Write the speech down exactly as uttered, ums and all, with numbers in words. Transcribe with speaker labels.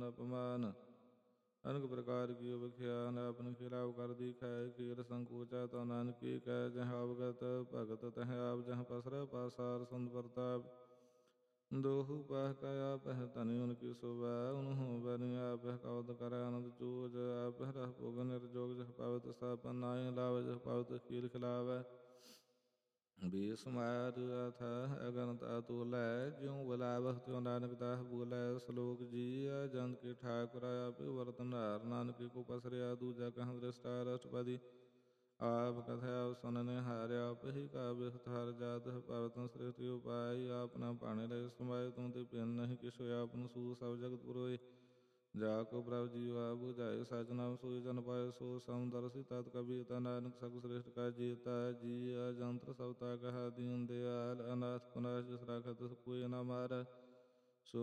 Speaker 1: न अपमान। अनेक प्रकार की बख्यान आपन खिलाव कर दिखाए। खीर संकोचा तो नानक की कह जह अवगत भगत तह आप जह पसर पासार संत प्रताप। दोहु पह कया पह तनि उनकी सुबह उन्हों बनि आप कवत कर आनंद चूज। आप रह पुग निर्जोग जह पावत स्थापन नाय लाव जह पावत खीर खिलाव। बीस मार था अगन अतुल ज्यों बुलावह त्यों नानक दाह बोले। श्लोक जी जंत के ठाकुर आप वर्तन हार नानक को पसरिया दूजा कह दृष्टा अष्टपदी। आप कथा सुनने हारे आप ही का विस्तार जात पावतन सृष्टि उपाय। आपना पाने रहे समाये तुम ते पिन नहीं किशो आपन सू सब जगत पुरोय। जाको प्रभु जीवा बुझाए सच नाम सोई जन पाए। सो समदर्शी तत् कबीरता नानक सक श्रेष्ठ का जीता। जी जंत्र सबता कहा दीन दयाल अनाथ पुनाश जिस राखत कोई न मार।